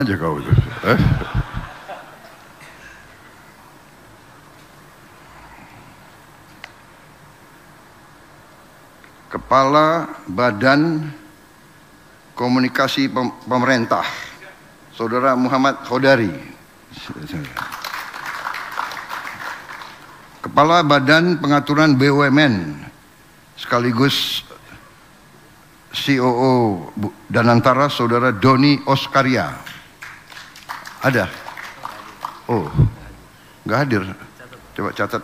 aja kau itu. Kepala Badan Komunikasi Pemerintah, Saudara Muhammad Khodari. Kepala Badan Pengaturan BUMN sekaligus COO Danantara, Saudara Doni Oskaria. Ada? Oh, nggak hadir. Coba catat.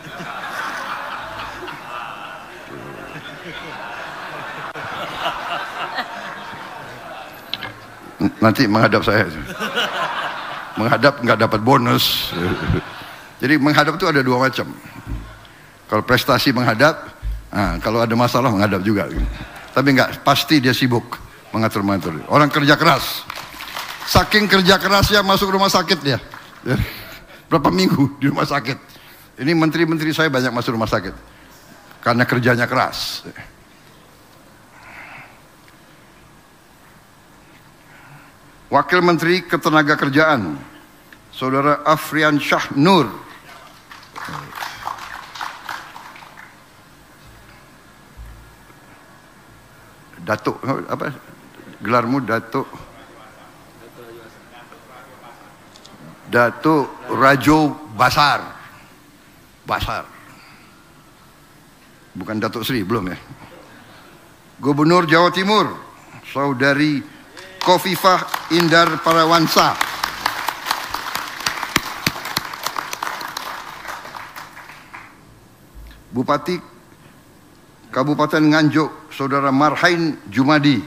Nanti menghadap saya. Menghadap nggak dapat bonus. Jadi menghadap itu ada dua macam. Kalau prestasi menghadap, kalau ada masalah menghadap juga. Tapi nggak pasti dia sibuk mengatur-mengatur. Orang kerja keras. Saking kerja kerasnya masuk rumah sakit dia. Berapa minggu di rumah sakit. Ini menteri-menteri saya banyak masuk rumah sakit karena kerjanya keras. Wakil Menteri Ketenagakerjaan, Saudara Afrian Syah Nur. Datuk, apa gelarmu? Datuk Rajo Basar. Bukan Datuk Sri, belum ya. Gubernur Jawa Timur, Saudari Khofifah Indar Parawansa. Bupati Kabupaten Nganjuk, Saudara Marhain Jumadi.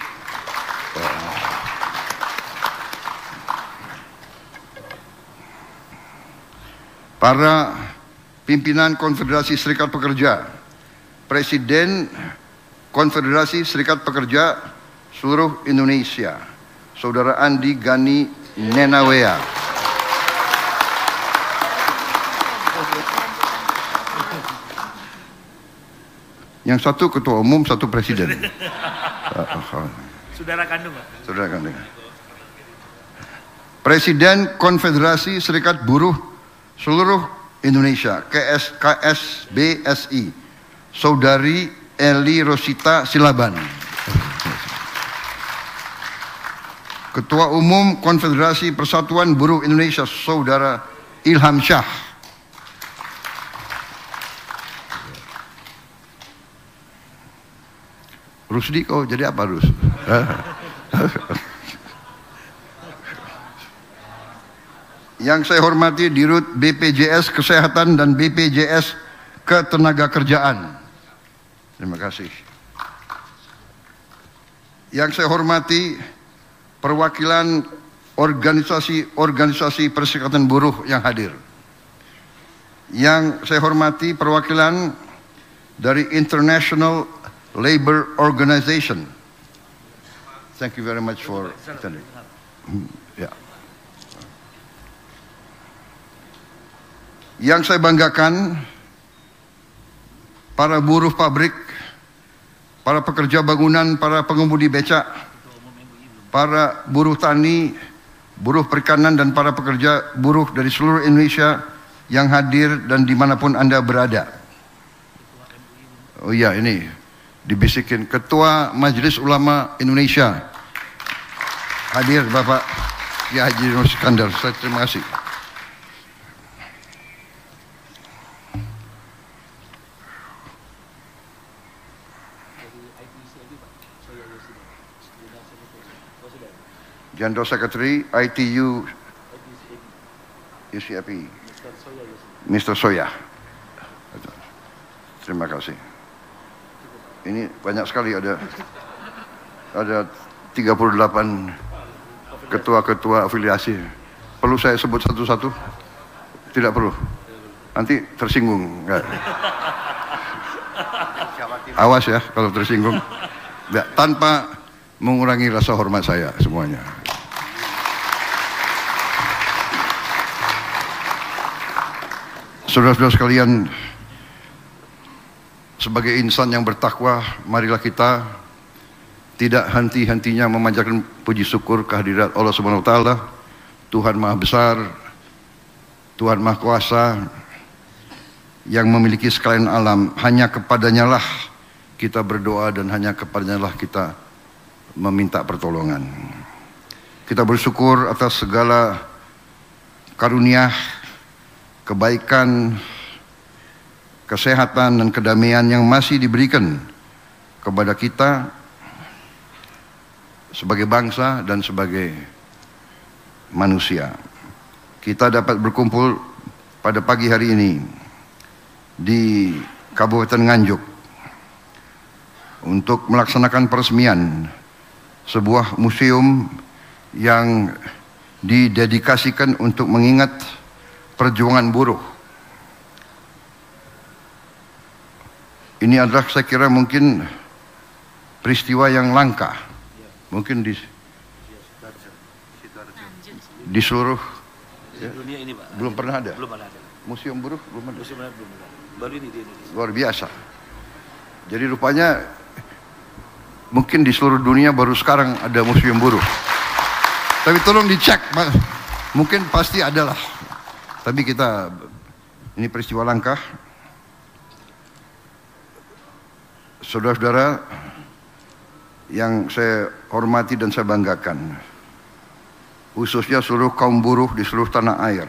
Para pimpinan Konfederasi Serikat Pekerja, Presiden Konfederasi Serikat Pekerja seluruh Indonesia, Saudara Andi Gani Nenawea. Yang satu ketua umum, satu presiden. Saudara kandung, Pak. Saudara kandung. Presiden Konfederasi Serikat Buruh seluruh Indonesia, KSBSI, Saudari Eli Rosita Silaban. Ketua Umum Konfederasi Persatuan Buruh Indonesia, Saudara Ilham Syah. Rusdi, kau jadi apa, Rus? Yang saya hormati Dirut BPJS Kesehatan dan BPJS Ketenagakerjaan. Terima kasih. Yang saya hormati perwakilan organisasi perserikatan buruh yang hadir. Yang saya hormati perwakilan dari International Labour Organization. Thank you very much for attending. Ya. Yang saya banggakan, para buruh pabrik, para pekerja bangunan, para pengemudi becak, para buruh tani, buruh perikanan, dan para pekerja buruh dari seluruh Indonesia yang hadir dan dimanapun Anda berada. Oh iya, ini dibisikin Ketua Majelis Ulama Indonesia hadir, Bapak Kiai Haji Nur Iskandar. Saya terima kasih. General Secretary ITU UCIP, Mr. Soya. Terima kasih. Ini banyak sekali, ada 38 ketua-ketua afiliasi. Perlu saya sebut satu-satu? Tidak perlu. Nanti tersinggung. Enggak. Awas ya kalau tersinggung. Enggak, tanpa mengurangi rasa hormat saya semuanya. Saudara-saudara sekalian, sebagai insan yang bertakwa, marilah kita tidak henti-hentinya memanjatkan puji syukur kehadirat Allah Subhanahu wa taala, Tuhan Maha Besar, Tuhan Maha Kuasa yang memiliki sekalian alam. Hanya kepadanya lah kita berdoa dan hanya kepadanya lah kita meminta pertolongan. Kita bersyukur atas segala karunia, kebaikan, kesehatan dan kedamaian yang masih diberikan kepada kita sebagai bangsa dan sebagai manusia. Kita dapat berkumpul pada pagi hari ini di Kabupaten Nganjuk untuk melaksanakan peresmian sebuah museum yang didedikasikan untuk mengingat perjuangan buruh. Ini adalah, saya kira, mungkin peristiwa yang langka, mungkin di seluruh dunia ini, Pak. Belum pernah ada. Belum ada. Museum buruh belum ada. Museum belum ada. Baru ini di Indonesia. Luar biasa. Jadi rupanya mungkin di seluruh dunia baru sekarang ada museum buruh. Tapi tolong dicek, mungkin pasti ada lah. Tapi ini peristiwa langka. Saudara-saudara yang saya hormati dan saya banggakan, khususnya seluruh kaum buruh di seluruh tanah air.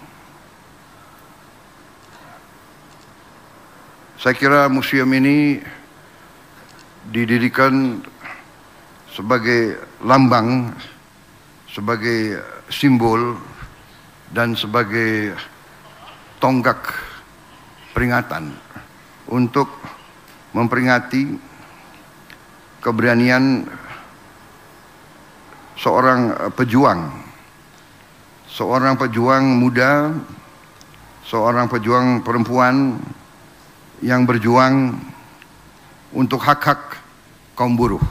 Saya kira museum ini didirikan sebagai lambang, sebagai simbol, dan sebagai tonggak peringatan untuk memperingati keberanian seorang pejuang muda, seorang pejuang perempuan yang berjuang untuk hak-hak kaum buruh.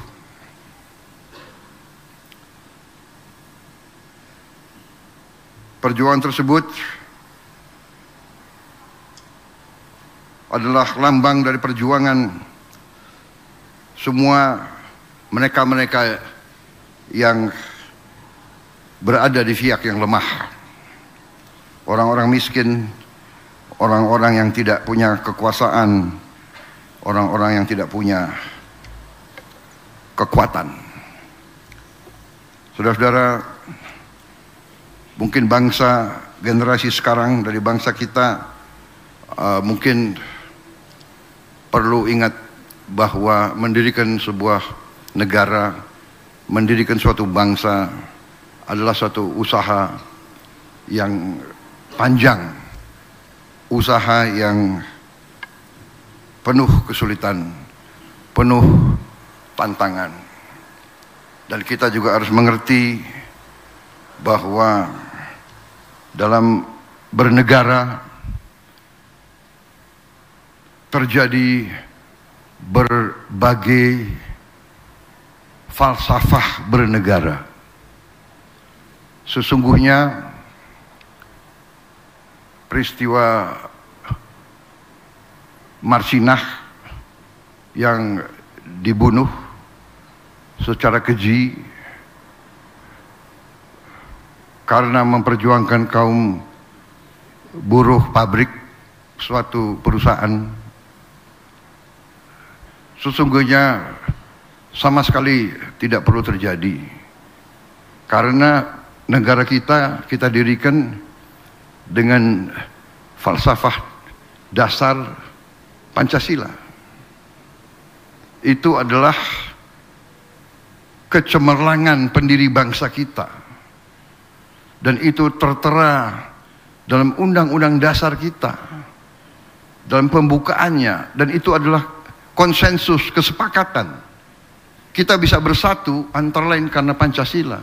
Perjuangan tersebut adalah lambang dari perjuangan semua mereka-mereka yang berada di pihak yang lemah. Orang-orang miskin, orang-orang yang tidak punya kekuasaan, orang-orang yang tidak punya kekuatan. Saudara-saudara, mungkin bangsa generasi sekarang dari bangsa kita mungkin perlu ingat bahwa mendirikan sebuah negara, mendirikan suatu bangsa adalah suatu usaha yang panjang, usaha yang penuh kesulitan, penuh tantangan. Dan kita juga harus mengerti bahwa dalam bernegara terjadi berbagai falsafah bernegara. Sesungguhnya peristiwa Marsinah yang dibunuh secara keji karena memperjuangkan kaum buruh pabrik suatu perusahaan, sesungguhnya sama sekali tidak perlu terjadi, karena negara kita dirikan dengan falsafah dasar Pancasila. Itu adalah kecemerlangan pendiri bangsa kita, dan itu tertera dalam undang-undang dasar kita, dalam pembukaannya, dan itu adalah konsensus, kesepakatan. Kita bisa bersatu antara lain karena Pancasila.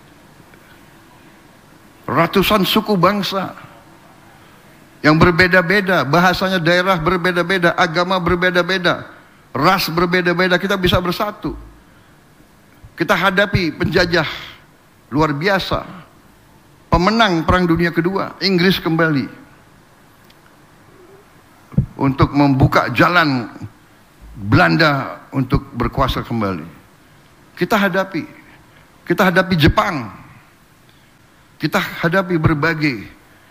Ratusan suku bangsa yang berbeda-beda, bahasanya daerah berbeda-beda, agama berbeda-beda, ras berbeda-beda, kita bisa bersatu. Kita hadapi penjajah luar biasa, pemenang Perang Dunia Kedua, Inggris kembali untuk membuka jalan Belanda untuk berkuasa kembali. kita hadapi. Kita hadapi Jepang. Kita hadapi berbagai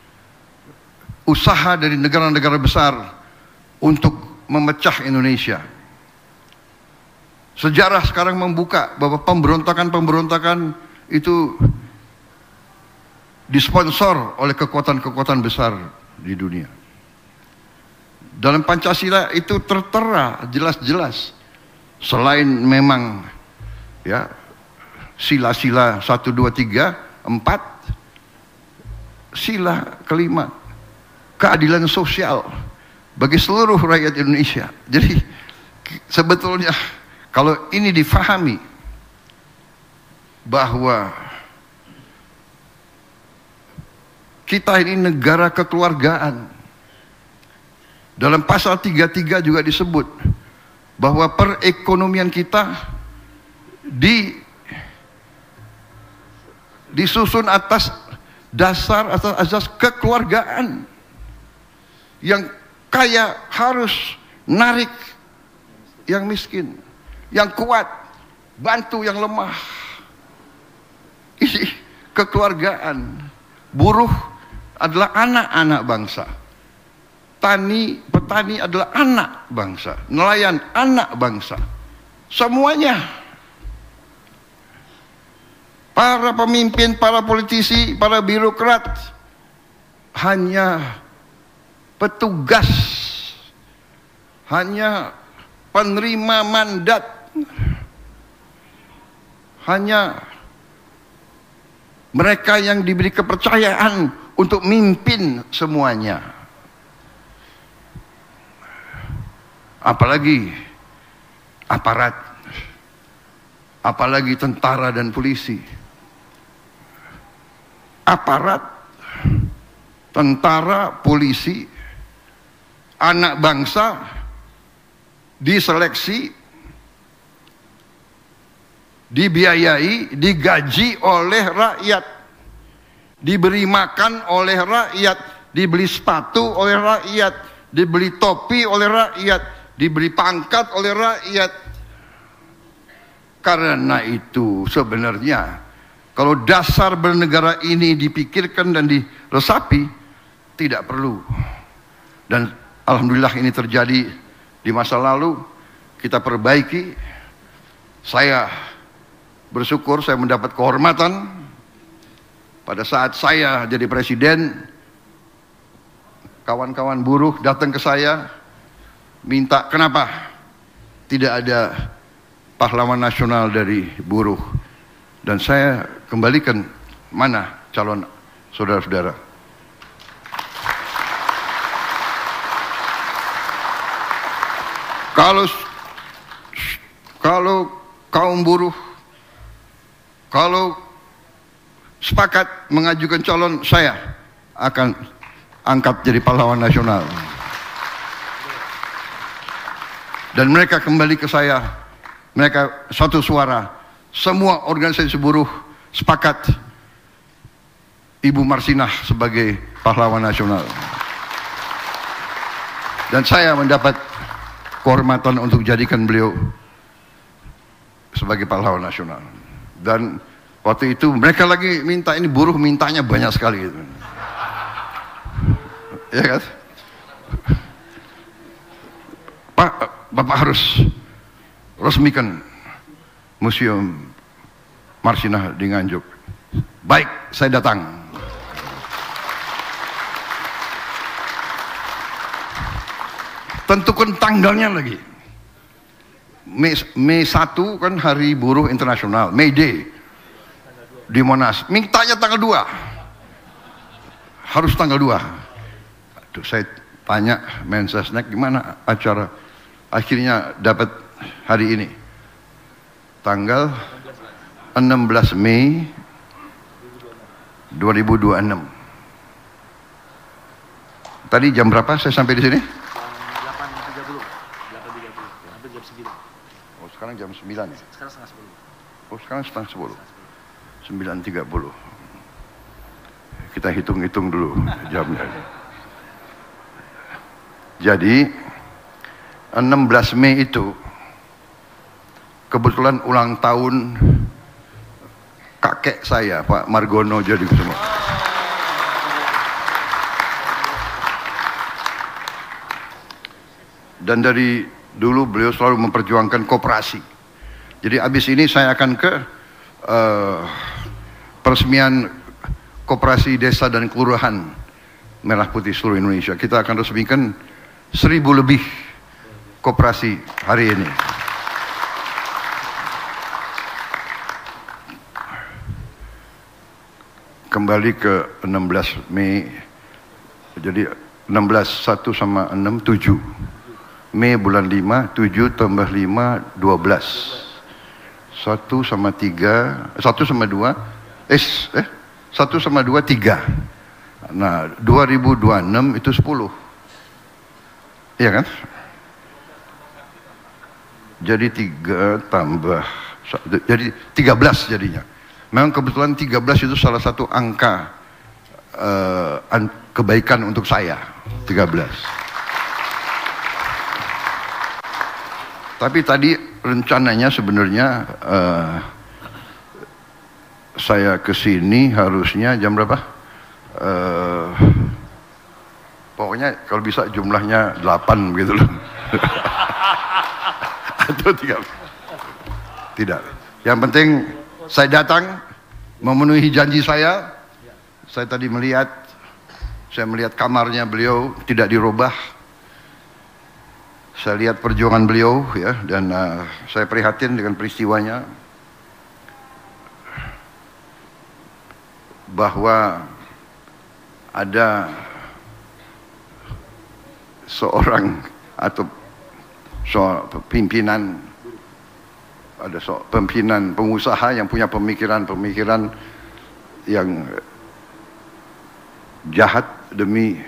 usaha dari negara-negara besar untuk memecah Indonesia. Sejarah sekarang membuka bahwa pemberontakan-pemberontakan itu disponsor oleh kekuatan-kekuatan besar di dunia. Dalam Pancasila itu tertera jelas-jelas. Selain memang ya sila-sila 1, 2, 3, 4, sila kelima keadilan sosial bagi seluruh rakyat Indonesia. Jadi sebetulnya kalau ini difahami bahwa kita ini negara kekeluargaan. Dalam pasal 33 juga disebut bahwa perekonomian kita disusun atas dasar atas asas kekeluargaan. Yang kaya harus narik yang miskin, yang kuat bantu yang lemah. Ini kekeluargaan. Buruh adalah anak-anak bangsa. Petani adalah anak bangsa. Nelayan anak bangsa. Semuanya. Para pemimpin, para politisi, para birokrat hanya petugas, hanya penerima mandat, hanya mereka yang diberi kepercayaan untuk mimpin semuanya. Apalagi aparat, apalagi tentara dan polisi. Aparat, tentara, polisi, anak bangsa diseleksi, dibiayai, digaji oleh rakyat, diberi makan oleh rakyat, dibeli sepatu oleh rakyat, dibeli topi oleh rakyat, diberi pangkat oleh rakyat. Karena itu sebenarnya kalau dasar bernegara ini dipikirkan dan diresapi, tidak perlu. Dan alhamdulillah ini terjadi di masa lalu, kita perbaiki. Saya bersyukur saya mendapat kehormatan pada saat saya jadi presiden. Kawan-kawan buruh datang ke saya minta kenapa tidak ada pahlawan nasional dari buruh, dan saya kembalikan mana calon saudara-saudara. Kalau kaum buruh kalau sepakat mengajukan calon, saya akan angkat jadi pahlawan nasional. Dan mereka kembali ke saya, mereka satu suara, semua organisasi buruh sepakat Ibu Marsinah sebagai pahlawan nasional. Dan saya mendapat kehormatan untuk jadikan beliau sebagai pahlawan nasional. Dan waktu itu mereka lagi minta, ini buruh mintanya banyak sekali gitu. Ya kan? Pak, Bapak harus resmikan Museum Marsinah di Nganjuk. Baik, saya datang. Tentukan tanggalnya lagi. Mei 1 kan Hari Buruh Internasional, May Day di Monas. Mintanya tanggal 2. Harus tanggal 2. Aduh, saya tanya Mensesnek gimana acara. Akhirnya dapat hari ini. Tanggal 16 Mei 2026. Tadi jam berapa saya sampai di sini? 8.30. 8.30. Hampir jam 9. Oh, sekarang jam 9 ya? Sekarang setengah 10. Oh, sekarang setengah 10. 9.30. Kita hitung-hitung dulu jamnya. Jadi 16 Mei itu kebetulan ulang tahun kakek saya, Pak Margono Djadikusumo. Dan dari dulu beliau selalu memperjuangkan koperasi. Jadi abis ini saya akan ke peresmian koperasi desa dan kelurahan Merah Putih seluruh Indonesia. Kita akan resmikan 1000 lebih koperasi hari ini. Kembali ke 16 Mei, jadi 16, 1 sama 6, 7. Mei bulan 5, 7 tambah 5, 12. 1 sama 3, 1 sama 2, 1 sama 2, 3. Nah, 2026 itu 10. Iya kan? Jadi 3 tambah, jadi 13 jadinya. Memang kebetulan 13 itu salah satu angka kebaikan untuk saya, 13. Tapi tadi rencananya sebenarnya saya kesini harusnya jam berapa? Pokoknya kalau bisa jumlahnya 8 begitu loh. Atau 3. Tidak. Yang penting saya datang memenuhi janji saya. Saya tadi melihat kamarnya beliau tidak dirubah. Saya lihat perjuangan beliau ya, dan saya prihatin dengan peristiwanya, bahwa ada seorang atau pimpinan, ada pimpinan pengusaha yang punya pemikiran-pemikiran yang jahat demi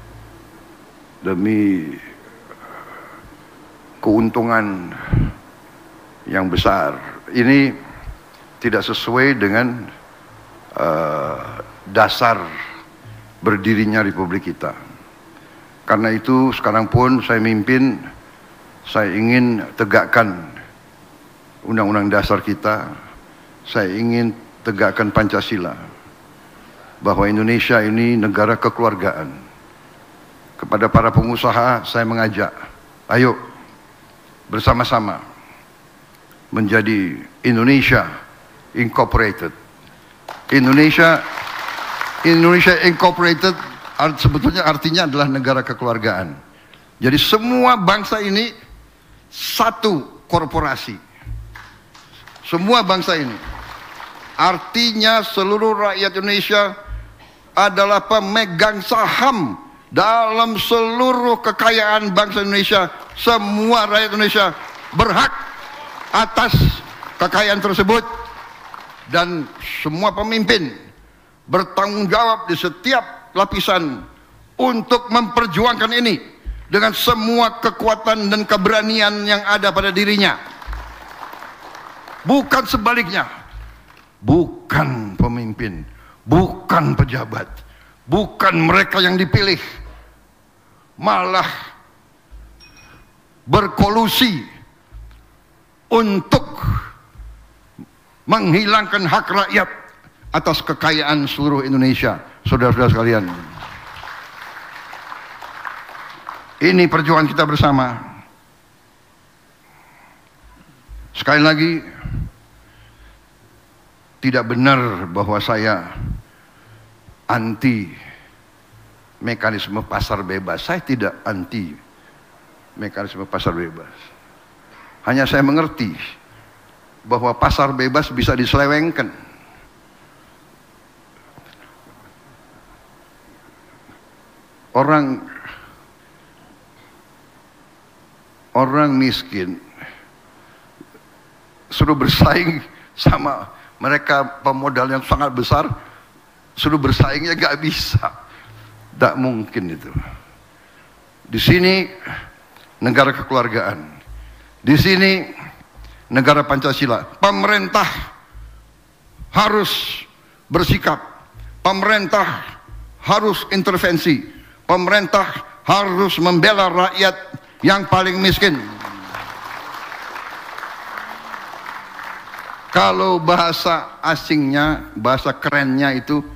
keuntungan yang besar. Ini tidak sesuai dengan dasar berdirinya Republik kita. Karena itu sekarang pun saya mimpin, saya ingin tegakkan Undang-Undang Dasar kita, saya ingin tegakkan Pancasila, bahwa Indonesia ini negara kekeluargaan. Kepada para pengusaha saya mengajak, ayo bersama-sama menjadi Indonesia Incorporated. Indonesia Incorporated sebetulnya artinya adalah negara kekeluargaan. Jadi semua bangsa ini satu korporasi. Semua bangsa ini. Artinya seluruh rakyat Indonesia adalah pemegang saham dalam seluruh kekayaan bangsa Indonesia. Semua rakyat Indonesia berhak atas kekayaan tersebut, dan semua pemimpin bertanggung jawab di setiap lapisan untuk memperjuangkan ini dengan semua kekuatan dan keberanian yang ada pada dirinya. Bukan sebaliknya. Bukan pemimpin, bukan pejabat, bukan mereka yang dipilih, malah berkolusi untuk menghilangkan hak rakyat atas kekayaan seluruh Indonesia. Saudara-saudara sekalian, ini perjuangan kita bersama. Sekali lagi, tidak benar bahwa saya anti mekanisme pasar bebas. Saya tidak anti mekanisme pasar bebas. Hanya saya mengerti bahwa pasar bebas bisa diselewengkan. Orang miskin suruh bersaing sama mereka pemodal yang sangat besar, suruh bersaingnya gak bisa. Tak mungkin itu. Di sini negara kekeluargaan. Di sini negara Pancasila. Pemerintah harus bersikap. Pemerintah harus intervensi. Pemerintah harus membela rakyat yang paling miskin. Kalau bahasa asingnya, bahasa kerennya itu